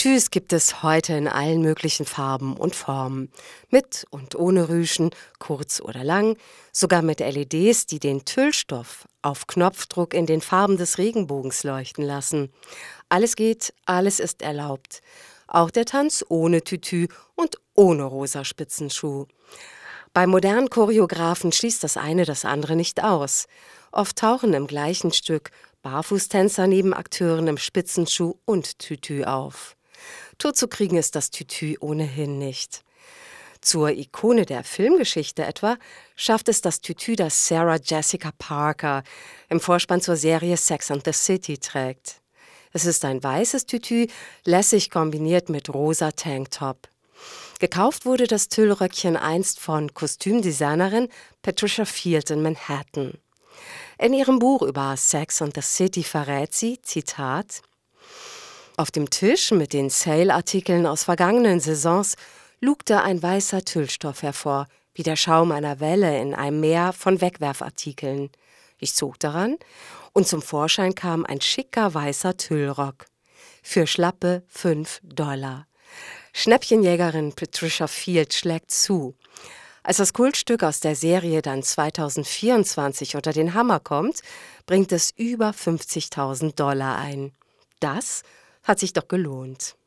Tütüs gibt es heute in allen möglichen Farben und Formen. Mit und ohne Rüschen, kurz oder lang, sogar mit LEDs, die den Tüllstoff auf Knopfdruck in den Farben des Regenbogens leuchten lassen. Alles geht, alles ist erlaubt. Auch der Tanz ohne Tütü und ohne rosa Spitzenschuh. Bei modernen Choreografen schließt das eine das andere nicht aus. Oft tauchen im gleichen Stück Barfußtänzer neben Akteuren im Spitzenschuh und Tütü auf. Totzukriegen ist das Tütü ohnehin nicht. Zur Ikone der Filmgeschichte etwa schafft es das Tütü, das Sarah Jessica Parker im Vorspann zur Serie Sex and the City trägt. Es ist ein weißes Tütü, lässig kombiniert mit rosa Tanktop. Gekauft wurde das Tüllröckchen einst von Kostümdesignerin Patricia Field in Manhattan. In ihrem Buch über Sex and the City verrät sie, Zitat: Auf dem Tisch mit den Sale-Artikeln aus vergangenen Saisons lugte ein weißer Tüllstoff hervor, wie der Schaum einer Welle in einem Meer von Wegwerfartikeln. Ich zog daran und zum Vorschein kam ein schicker weißer Tüllrock. Für schlappe $5. Schnäppchenjägerin Patricia Field schlägt zu. Als das Kultstück aus der Serie dann 2024 unter den Hammer kommt, bringt es über $50.000 ein. Das hat sich doch gelohnt.